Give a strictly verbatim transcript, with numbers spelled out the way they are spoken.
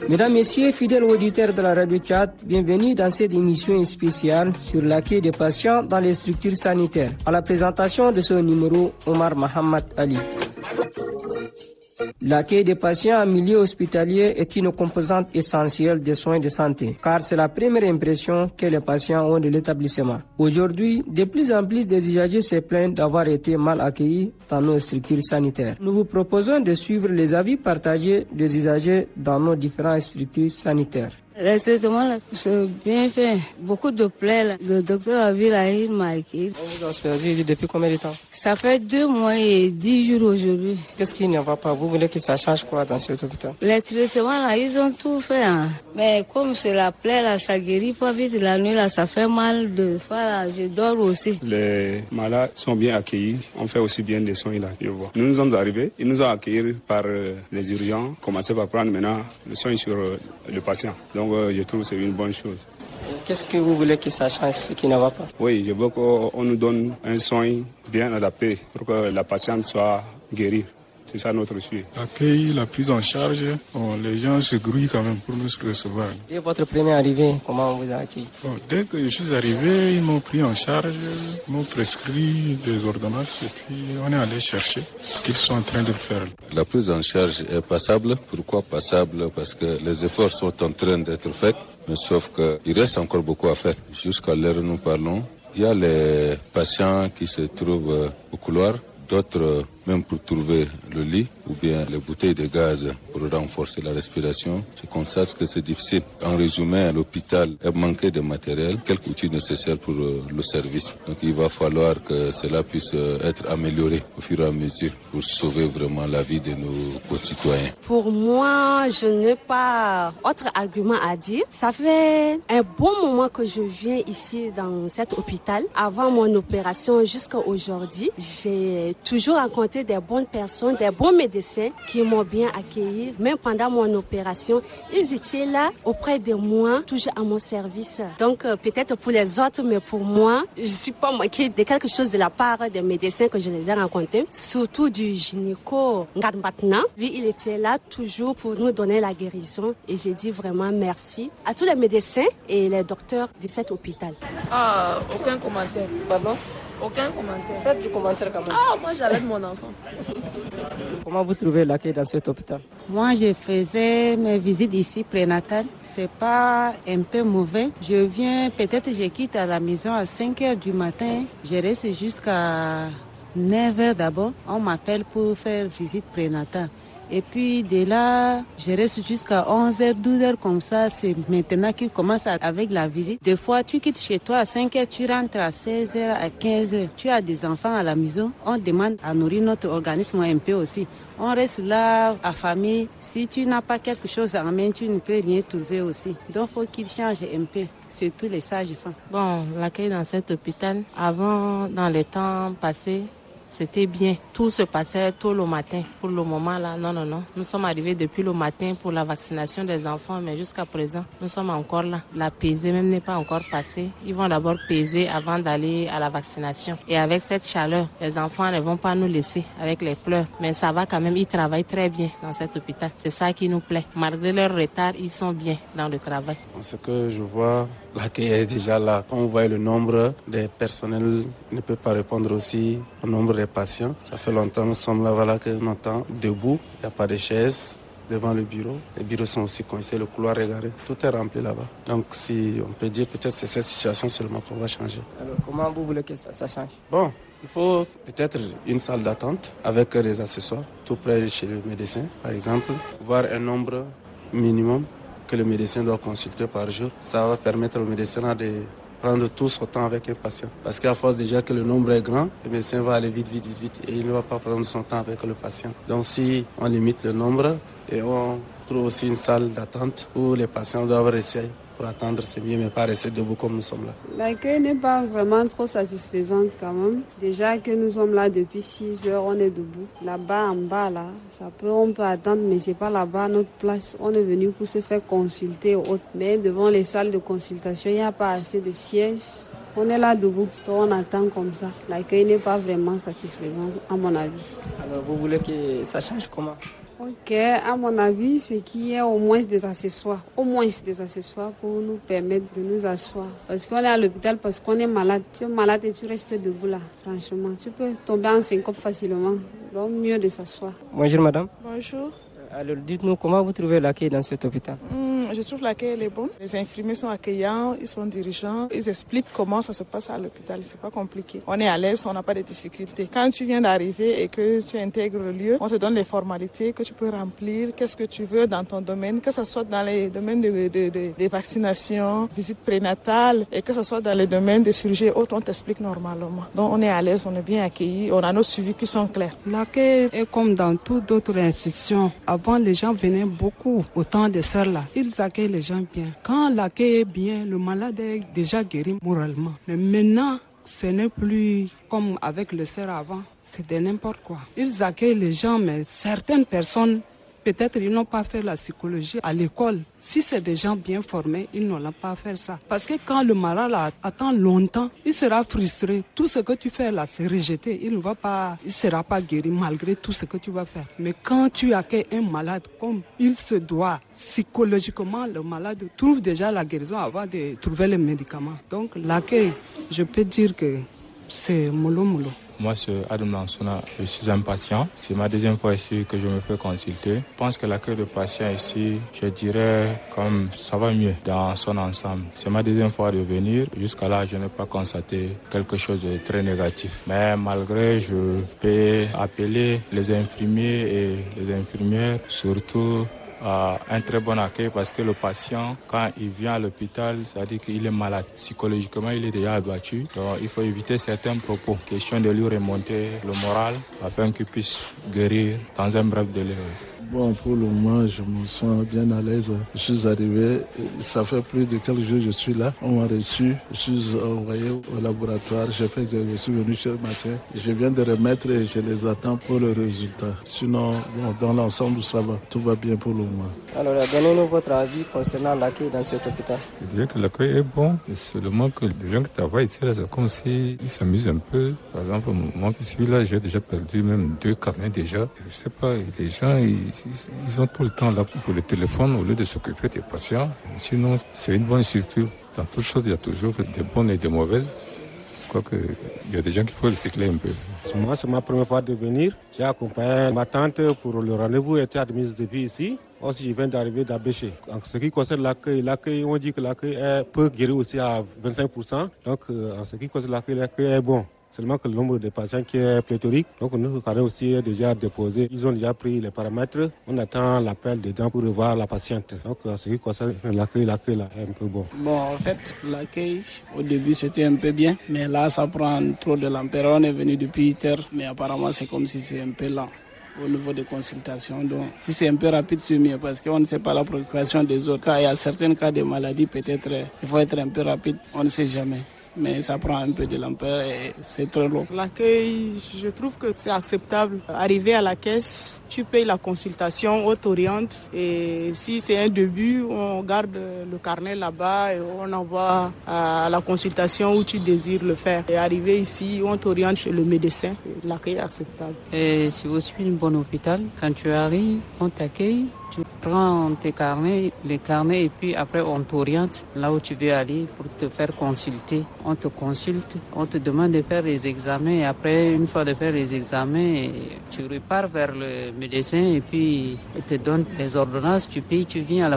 Mesdames, Messieurs, fidèles auditeurs de la Radio Tchad, bienvenue dans cette émission spéciale sur l'accueil des patients dans les structures sanitaires. À la présentation de ce numéro, Omar Mohamed Ali. L'accueil des patients en milieu hospitalier est une composante essentielle des soins de santé, car c'est la première impression que les patients ont de l'établissement. Aujourd'hui, de plus en plus des usagers se plaignent d'avoir été mal accueillis dans nos structures sanitaires. Nous vous proposons de suivre les avis partagés des usagers dans nos différentes structures sanitaires. Les traitements, là, c'est bien fait. Beaucoup de plaies, là. Le docteur a vu la il m'a accueilli. Vous vous hospitalisez depuis combien de temps? Ça fait deux mois et dix jours aujourd'hui. Qu'est-ce qui ne va pas? Vous voulez que ça change quoi dans cet hôpital? Les traitements, là, ils ont tout fait. Hein. Mais comme c'est la plaie, là, ça guérit pas vite. La nuit, là, ça fait mal de fois, là, je dors aussi. Les malades sont bien accueillis. On fait aussi bien des soins, là, je vois. Nous nous sommes arrivés, ils nous ont accueillis par euh, les urgences. Commencez par prendre maintenant le soin sur euh, le patient. Donc, euh, je trouve que c'est une bonne chose. Qu'est-ce que vous voulez que ça change, ce qui ne va pas? Oui, je veux qu'on nous donne un soin bien adapté pour que la patiente soit guérie. C'est ça notre souhait. L'accueil, la prise en charge, bon, les gens se grouillent quand même pour nous recevoir. Dès votre première arrivée, comment on vous a accueilli? Bon, dès que je suis arrivé, ils m'ont pris en charge, ils m'ont prescrit des ordonnances et puis on est allé chercher ce qu'ils sont en train de faire. La prise en charge est passable. Pourquoi passable? Parce que les efforts sont en train d'être faits, mais sauf qu'il reste encore beaucoup à faire. Jusqu'à l'heure où nous parlons, il y a les patients qui se trouvent au couloir, d'autres même pour trouver le lit ou bien les bouteilles de gaz pour renforcer la respiration. Je constate que c'est difficile. En résumé, l'hôpital est manqué de matériel, quelques outils nécessaires pour le service. Donc il va falloir que cela puisse être amélioré au fur et à mesure pour sauver vraiment la vie de nos concitoyens. Pour moi, je n'ai pas autre argument à dire. Ça fait un bon moment que je viens ici dans cet hôpital. Avant mon opération jusqu'à aujourd'hui, j'ai toujours rencontré des bonnes personnes, des bons médecins qui m'ont bien accueilli. Même pendant mon opération, ils étaient là auprès de moi, toujours à mon service. Donc euh, peut-être pour les autres, mais pour moi, je ne suis pas manquée de quelque chose de la part des médecins que je les ai rencontrés, surtout du gynéco Ngadmatna. Lui, il était là toujours pour nous donner la guérison et j'ai dit vraiment merci à tous les médecins et les docteurs de cet hôpital. Ah, aucun commentaire. Pardon? Aucun commentaire. Faites du commentaire quand même. Ah, moi j'allais de mon enfant. Comment vous trouvez l'accueil dans cet hôpital? Moi, je faisais mes visites ici prénatales. C'est pas un peu mauvais. Je viens, peut-être je quitte à la maison à cinq heures du matin. Je reste jusqu'à neuf heures d'abord. On m'appelle pour faire visite prénatale. Et puis de là, je reste jusqu'à onze heures, douze heures comme ça. C'est maintenant qu'il commence avec la visite. Des fois, tu quittes chez toi à cinq heures, tu rentres à seize heures, à quinze heures. Tu as des enfants à la maison. On demande à nourrir notre organisme un peu aussi. On reste là, à famille. Si tu n'as pas quelque chose en main, tu ne peux rien trouver aussi. Donc, il faut qu'il change un peu, surtout les sages-femmes. Bon, l'accueil dans cet hôpital, avant, dans les temps passés, c'était bien. Tout se passait tôt le matin. Pour le moment, là, non, non, non. Nous sommes arrivés depuis le matin pour la vaccination des enfants, mais jusqu'à présent, nous sommes encore là. La pesée même n'est pas encore passée. Ils vont d'abord peser avant d'aller à la vaccination. Et avec cette chaleur, les enfants ne vont pas nous laisser avec les pleurs. Mais ça va quand même, ils travaillent très bien dans cet hôpital. C'est ça qui nous plaît. Malgré leur retard, ils sont bien dans le travail. Ce que je vois, l'accueil est déjà là. Quand on voit le nombre des personnels ne peut pas répondre aussi au nombre des patients. Ça fait longtemps que nous sommes là, voilà que nous sommes debout. Il n'y a pas de chaises devant le bureau. Les bureaux sont aussi coincés, le couloir est garé. Tout est rempli là-bas. Donc si on peut dire peut-être c'est cette situation seulement qu'on va changer. Alors comment vous voulez que ça, ça change? Bon, il faut peut-être une salle d'attente avec des accessoires, tout près de chez le médecin, par exemple, voir un nombre minimum que le médecin doit consulter par jour. Ça va permettre au médecin de prendre tout son temps avec un patient. Parce qu'à force déjà que le nombre est grand, le médecin va aller vite, vite, vite, vite et il ne va pas prendre son temps avec le patient. Donc si on limite le nombre et on trouve aussi une salle d'attente où les patients doivent rester pour attendre, c'est mieux, mais pas rester debout comme nous sommes là. L'accueil n'est pas vraiment trop satisfaisant quand même. Déjà que nous sommes là depuis six heures, on est debout. Là-bas, en bas, là, ça peut, on peut attendre, mais c'est pas là-bas notre place. On est venu pour se faire consulter ou autre. Mais devant les salles de consultation, il n'y a pas assez de sièges. On est là debout, on attend comme ça. L'accueil n'est pas vraiment satisfaisant, à mon avis. Alors, vous voulez que ça change comment? Ok, à mon avis, c'est qu'il y ait au moins des accessoires, au moins des accessoires pour nous permettre de nous asseoir. Parce qu'on est à l'hôpital, parce qu'on est malade. Tu es malade et tu restes debout là, franchement. Tu peux tomber en syncope facilement, donc mieux de s'asseoir. Bonjour madame. Bonjour. Alors dites-nous, comment vous trouvez l'accueil dans cet hôpital? Mmh, Je trouve l'accueil est bon. Les infirmiers sont accueillants, ils sont dirigeants, ils expliquent comment ça se passe à l'hôpital. C'est pas compliqué. On est à l'aise, on n'a pas de difficultés. Quand tu viens d'arriver et que tu intègres le lieu, on te donne les formalités que tu peux remplir, qu'est-ce que tu veux dans ton domaine, que ce soit dans les domaines de, de, de, de vaccination, visite prénatale et que ce soit dans les domaines de chirurgie haute, on t'explique normalement. Donc on est à l'aise, on est bien accueillis, on a nos suivis qui sont clairs. L'accueil est comme dans toutes d'autres institutions. Avant, les gens venaient beaucoup au temps de ceux-là. Ils accueillent les gens bien. Quand l'accueil est bien, le malade est déjà guéri moralement. Mais maintenant, ce n'est plus comme avec le cerf avant. C'est de n'importe quoi. Ils accueillent les gens, mais certaines personnes, peut-être ils n'ont pas fait la psychologie à l'école. Si c'est des gens bien formés, ils n'ont pas fait ça. Parce que quand le malade attend longtemps, il sera frustré. Tout ce que tu fais là, c'est rejeté. Il ne va pas, il sera pas guéri malgré tout ce que tu vas faire. Mais quand tu accueilles un malade comme il se doit, psychologiquement, le malade trouve déjà la guérison avant de trouver les médicaments. Donc l'accueil, je peux dire que c'est mollo mollo. Moi, c'est Adam Lansona, je suis un patient. C'est ma deuxième fois ici que je me fais consulter. Je pense que l'accueil de patients ici, je dirais comme ça va mieux dans son ensemble. C'est ma deuxième fois de venir. Jusqu'à là, je n'ai pas constaté quelque chose de très négatif. Mais malgré, je peux appeler les infirmiers et les infirmières, surtout à un très bon accueil parce que le patient, quand il vient à l'hôpital, ça veut dire qu'il est malade. Psychologiquement, il est déjà abattu. Donc, il faut éviter certains propos. Question de lui remonter le moral afin qu'il puisse guérir dans un bref délai. Bon, pour le moment, je me sens bien à l'aise. Je suis arrivé, ça fait plus de quelques jours que je suis là. On m'a reçu, je suis envoyé au laboratoire, j'ai fait, je suis venu ce matin. Je viens de remettre et je les attends pour le résultat. Sinon, bon, dans l'ensemble, ça va, tout va bien pour le moment. Alors, donnez-nous votre avis concernant l'accueil dans cet hôpital. Je dirais que l'accueil est bon, seulement que les gens qui travaillent ici, là, c'est comme s'ils s'amusent un peu. Par exemple, moi qui suis là, j'ai déjà perdu même deux carnets déjà. Je sais pas, les gens, ils Ils ont tout le temps là pour le téléphone au lieu de s'occuper des patients. Sinon, c'est une bonne structure. Dans toutes choses, il y a toujours des bonnes et des mauvaises. Je crois qu'il y a des gens qu'il faut recycler un peu. Moi, c'est ma première fois de venir. J'ai accompagné ma tante pour le rendez-vous, elle était admise depuis ici. Aussi, je viens d'arriver d'Abéché. En ce qui concerne l'accueil, l'accueil, on dit que l'accueil peut guérir aussi à vingt-cinq pour cent. Donc, en ce qui concerne l'accueil, l'accueil est bon. Seulement que le nombre de patients qui est pléthorique. Donc nous, on aussi déjà déposé. Ils ont déjà pris les paramètres. On attend l'appel des dents pour revoir la patiente. Donc en ce qui concerne l'accueil, l'accueil là, est un peu bon. Bon, en fait, l'accueil, au début, c'était un peu bien. Mais là, ça prend trop de l'ampleur. On est venu depuis huit heures. Mais apparemment, c'est comme si c'est un peu lent au niveau des consultations. Donc, si c'est un peu rapide, c'est mieux parce qu'on ne sait pas la préoccupation des autres. Quand il y a certains cas de maladies, peut-être il faut être un peu rapide. On ne sait jamais. Mais ça prend un peu de l'ampleur et c'est trop long. L'accueil, je trouve que c'est acceptable. Arriver à la caisse, tu payes la consultation, on t'oriente. Et si c'est un début, on garde le carnet là-bas et on envoie à la consultation où tu désires le faire. Et arriver ici, on t'oriente chez le médecin. L'accueil est acceptable. Et si vous suivez un bon hôpital, quand tu arrives, on t'accueille. Tu prends tes carnets, les carnets et puis après on t'oriente là où tu veux aller pour te faire consulter. On te consulte, on te demande de faire les examens et après une fois de faire les examens, tu repars vers le médecin et puis il te donne des ordonnances, tu payes, tu viens à la